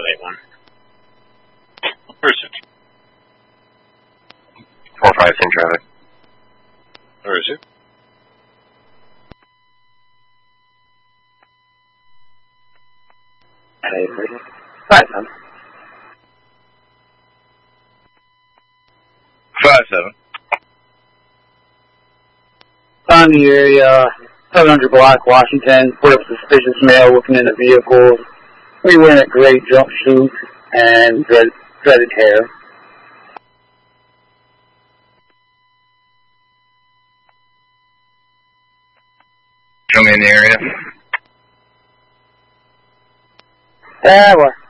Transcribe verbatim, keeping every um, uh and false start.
seven eight one. Where is it? four five same traffic. Where is it? Five seven. Five seven. On the area, seven hundred block, Washington. Put up suspicious male looking in a vehicle. We were in a gray jumpsuit and dread, dreaded hair. Show me in the area. Yeah, well.